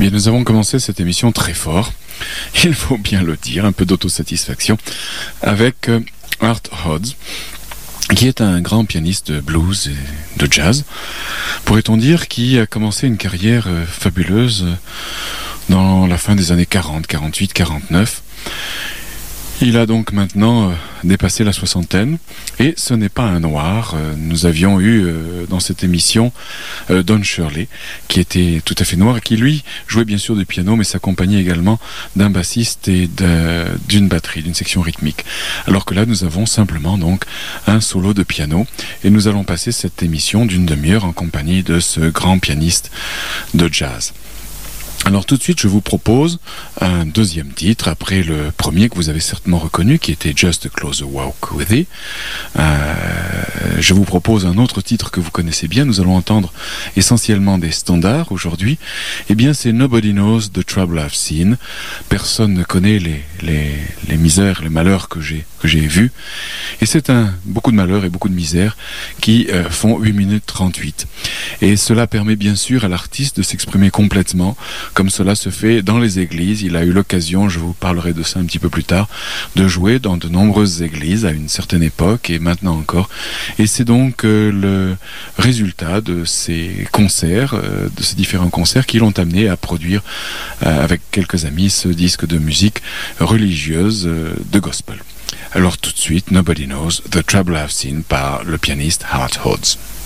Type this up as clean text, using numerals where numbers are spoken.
Bien, nous avons commencé cette émission très fort, il faut bien le dire, un peu d'autosatisfaction, avec Art Hodges, qui est un grand pianiste de blues et de jazz, pourrait-on dire, qui a commencé une carrière fabuleuse dans la fin des années 40, 48, 49. Il a donc maintenant dépassé la soixantaine, et ce n'est pas un noir. Nous avions eu dans cette émission Don Shirley, qui était tout à fait noir, et qui lui jouait bien sûr du piano, mais s'accompagnait également d'un bassiste et d'une batterie, d'une section rythmique. Alors que là, nous avons simplement donc un solo de piano, et nous allons passer cette émission d'une demi-heure en compagnie de ce grand pianiste de jazz. Alors tout de suite, je vous propose un deuxième titre, après le premier que vous avez certainement reconnu, qui était Just a Closer Walk With Thee. Je vous propose un autre titre que vous connaissez bien. Nous allons entendre essentiellement des standards aujourd'hui. Eh bien, c'est Nobody Knows the Trouble I've Seen. Personne ne connaît les misères, les malheurs que j'ai vus. Et c'est beaucoup de malheurs et beaucoup de misères qui font 8 minutes 38. Et cela permet bien sûr à l'artiste de s'exprimer complètement, comme cela se fait dans les églises. Il a eu l'occasion, je vous parlerai de ça un petit peu plus tard, de jouer dans de nombreuses églises à une certaine époque et maintenant encore. Et c'est donc le résultat de ces concerts, de ces différents concerts qui l'ont amené à produire avec quelques amis ce disque de musique religieuse de gospel. Alors tout de suite, Nobody Knows the Trouble I've Seen par le pianiste Art Hodges.